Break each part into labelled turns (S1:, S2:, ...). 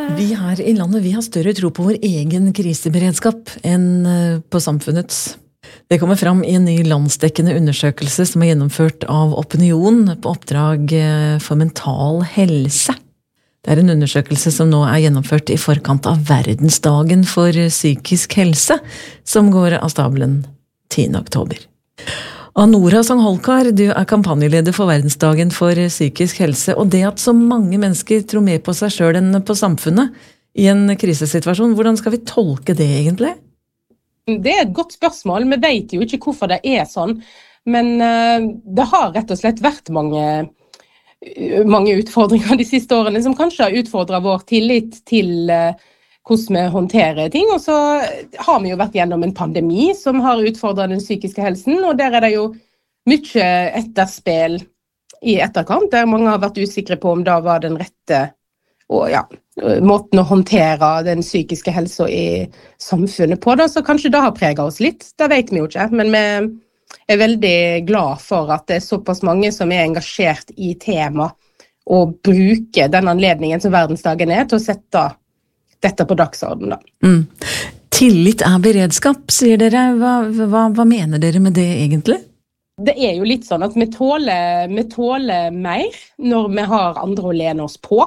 S1: Vi her I landet, vi har større tro på vår egen kriseberedskap enn på samfunnets. Det kommer fram I en ny landsdekkende undersøkelse som gjennomført av Opinion på oppdrag for mental helse. Det en undersøkelse som nå gjennomført I forkant av verdensdagen for psykisk helse, som går av stabelen 10. oktober. Anora Sangholkar, du kampanjeleder for verdensdagen for psykisk helse, og det at så mange mennesker tror mer på seg selv enn på samfunnet I en krisesituasjon, hvordan skal vi tolke det egentlig?
S2: Det et godt spørsmål, vi vet jo ikke hvorfor det sånn, men det har rett og slett vært mange utfordringer de siste årene som kanskje har utfordret vår tillit til hvordan vi håndterer ting, og så har vi jo vært gjennom en pandemi som har utfordret den psykiske helsen, og der det jo mye etterspill I etterkant, der mange har vært usikre på om det var den rette måten å håndtere den psykiske helsen I samfunnet på, da, så kanskje det har preget oss litt, det vet vi jo ikke, men vi veldig glad for at det såpass mange som engasjert I tema og bruker den anledningen som verdensdagen til å sette dette på dagsorden da.
S1: Tillit beredskap, sier dere. Hva mener dere med det egentlig?
S2: Det jo litt sånn at vi tåler mer når vi har andre å lene oss på.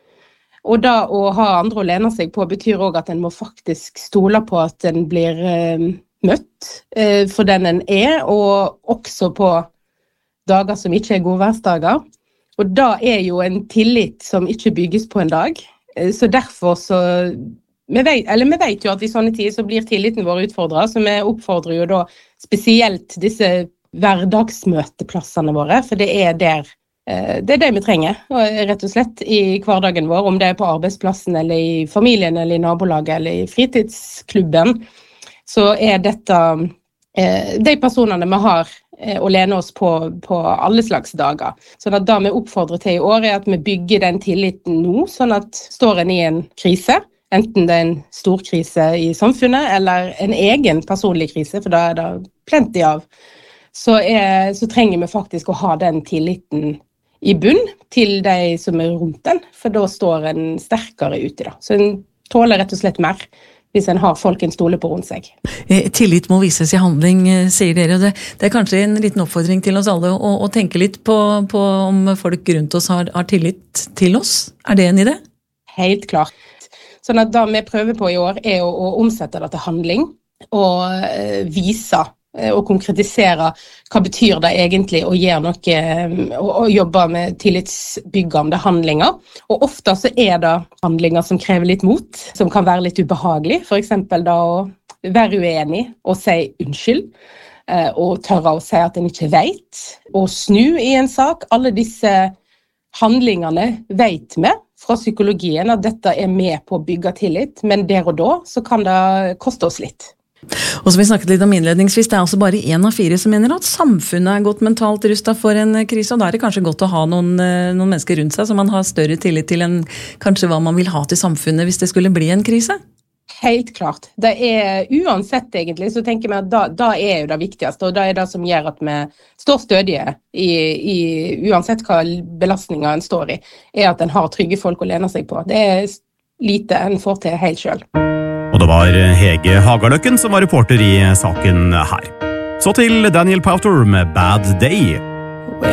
S2: Og da å ha andre å lene seg på betyr også at en må faktisk stole på at en blir møtt for den en og også på dager som ikke godværsdager. Og da jo en tillit som ikke bygges på en dag. Så derfor så vi vet jo at I sånne tider så blir tilliten vår utfordret, så vi oppfordrer jo da spesielt disse hverdagsmøteplassene våre, for det der det vi trenger, rett og slett I hverdagen vår, om det på arbeidsplassen eller I familien eller I nabolaget eller I fritidsklubben, så dette de personene vi har å lene oss på alle slags dager. Så da vi oppfordrer til I år at vi bygger den tilliten nå, sånn at står en I en krise, enten det en stor krise I samfunnet, eller en egen personlig krise, for da det plenty av, så trenger vi faktisk å ha den tilliten I bunn til de som rundt den, for da står en sterkere ute da. Så en tåler rett og slett mer, hvis en har folk en stole på rundt seg.
S1: Tillit må vises I handling, sier dere. Det kanskje en liten oppfordring til oss alle å tenke litt på om folk rundt oss har tillit til oss. Det en idé?
S2: Helt klart. Sånn at det vi prøver på I år å omsette det til handling, og vise og konkretisere hva betyr det egentlig å gjøre noe og jobbe med tillitsbyggende handlinger. Og ofte så det handlinger som krever litt mot, som kan være litt ubehagelig. For eksempel da å være uenig og si unnskyld, og tørre å si at en ikke vet, og snu I en sak. Alle disse handlingene vet vi fra psykologien at dette med på å bygge tillit, men der og da så kan det koste oss litt.
S1: Og som vi snakket litt om innledningsvis, det altså bare 1 av 4 som mener at samfunnet godt mentalt rustet for en krise, og da det kanskje godt å ha noen mennesker rundt seg som man har større tillit til enn kanskje hva man vil ha til samfunnet hvis det skulle bli en krise?
S2: Helt klart. Det uansett egentlig, så tenker vi at da jo det viktigste, og det det som gjør at vi står stødige I uansett hva belastninger en står I, at en har trygge folk å lene seg på. Det lite en får til helt selv.
S3: Og det var Hege Hagaløkken som var reporter I saken her. Så til Daniel Powter med Bad Day.